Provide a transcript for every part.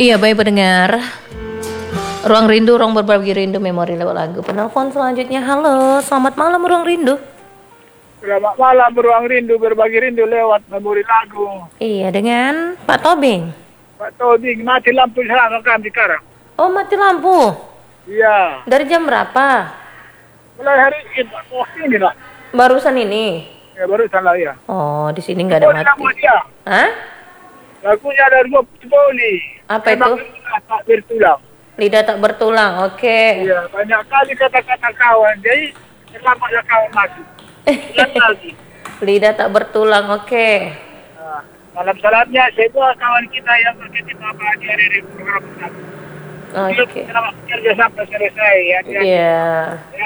Iya, baik pendengar. Ruang Rindu, ruang berbagi rindu, memori lewat lagu. Penelpon selanjutnya, halo, selamat malam Ruang Rindu. Selamat malam, Ruang Rindu, berbagi rindu lewat memori lagu. Iya, dengan Pak Tobing. Pak Toding, mati lampu sana kan sekarang. Oh, mati lampu. Iya, Dari jam berapa? mulai hari ini, ini lah. Barusan ini. Ya, baru salah ya. Oh, di sini nggak ada Poli lagu mati. dia. Hah? Lagunya ada 2 poli. Apa Memang itu? tak bertulang. Lidah tak bertulang. Oke. Iya, banyak kali kata-kata kawan. Jadi, selamatlah kawan mati. Ulang lagi. Lidah tak bertulang. Oke. Nah, malam salamnya, semua kawan kita yang berkaitan apa hari di program kita. Oke. Selamat kerja sampai selesai. Ya, Iya. ya.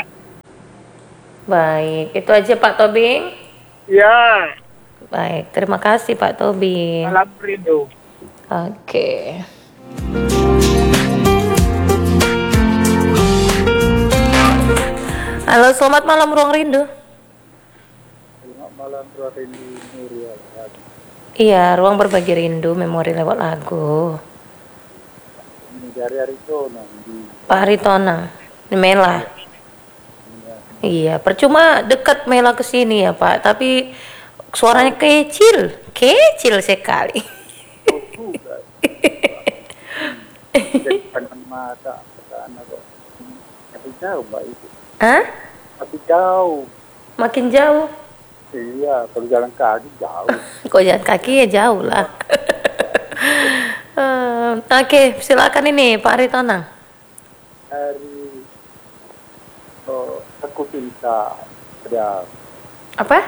Baik, itu aja Pak Tobing. Ya, Baik, terima kasih Pak Tobing. salam rindu. Oke. Halo, selamat malam Ruang Rindu. Selamat malam, Ruang Rindu Nurul. Iya, ruang berbagi rindu, memori lewat lagu. Ini dari Arizona di Pak Haritonang, di Mela. Iya, percuma dekat Mela ke sini ya Pak, tapi suaranya kecil, kecil sekali. juga. Jadi pandang mata ke sana kok. Tapi jauh Mbak itu. Hah? Tapi jauh. Makin jauh? Iya, kalau jalan kaki jauh. Kok jalan kaki ya jauh lah. Oke, silakan ini Pak Haritonang. Dari aku cinta pada Apa?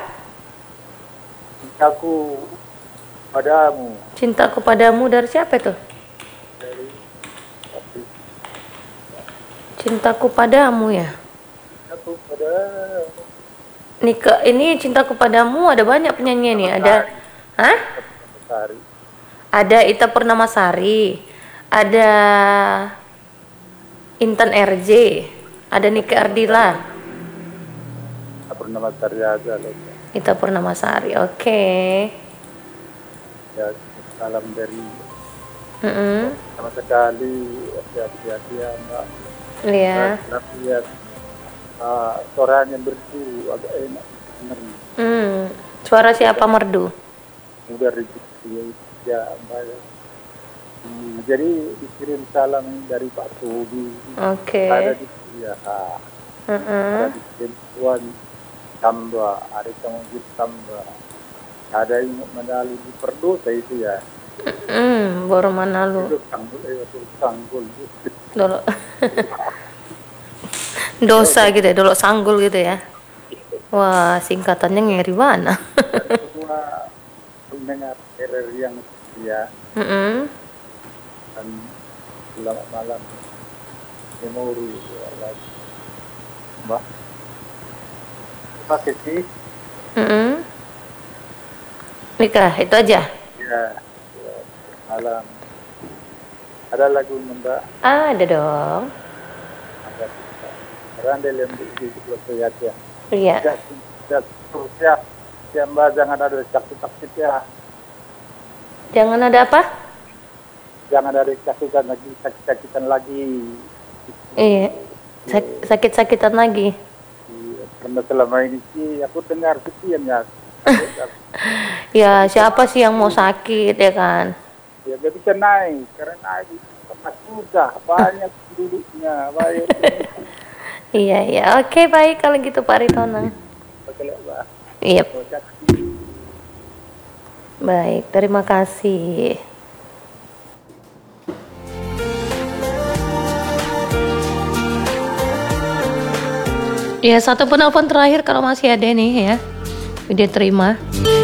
cintaku padamu. Cintaku padamu dari siapa itu? Dari tapi Cintaku padamu ya. aku pada Nika, ini cintaku padamu ada banyak penyanyi nih. Ada, hah? Sari. Ada Ita Purnamasari, ada Intan RJ, ada Nika Ardila, Apa nama Saryaga loh. Ita Purnamasari. Oke. Ya, salam dari Mm-mm. sama sekali hati-hati ya Mbak. Iya. Tapi ya suaranya berdu agak enak sebenarnya. Suara siapa merdu? Udah rezeki ya Mbak. Jadi dikirim salam dari Pak Tobi. Oke. Ada di ya, ada di Tuan tambah, ada Canggut tambah, ada yang menalu di Perdosa itu ya. Baru mana lu? Itu sanggul. Dolo. Dosa gitu ya, dolo sanggul gitu ya. Wah, singkatannya ngeri mana? Semua pendengar RRI yang setia dan selamat malam memori lagi Mbak. Terima kasih. Nikah, itu aja. Ya, malam. Ada lagu Mbak? Ada dong. Ada Randel yang di Selat ya. Iya. Tidak terus ya Mbak, jangan ada sakit-sakit ya. Jangan ada apa? Jangan ada sakit-sakitan lagi. Iya. Sakit-sakitan lagi. Karena selama ini sih aku dengar sekian ya. Ya, siapa sih yang mau sakit ya kan? Ya gak bisa naik, karena naik tempat susah, banyak duduknya, banyak. Iya, iya. Oke, baik kalau gitu Pak Ritonang. Oke, Mbak. Iya. Baik, terima kasih. Ya, satu penelpon terakhir kalau masih ada nih ya. Dia terima.